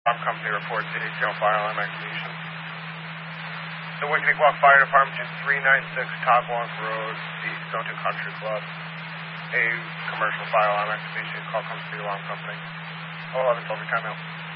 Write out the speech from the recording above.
Alarm Company reports ACL fire alarm activation. The Wicked Walk Fire Department is 396 Togwalk Road, the Stoughton Country Club. A commercial fire alarm activation call comes to the alarm company. 11 12 time out.